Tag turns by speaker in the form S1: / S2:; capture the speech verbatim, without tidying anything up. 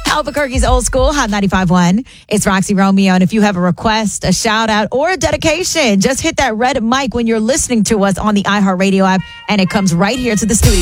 S1: Albuquerque's Old School, Hot ninety-five point one. It's Roxy Romeo. And if you have a request, a shout out, or a dedication, just hit that red mic when you're listening to us on the iHeartRadio app, and it comes right here to the studio.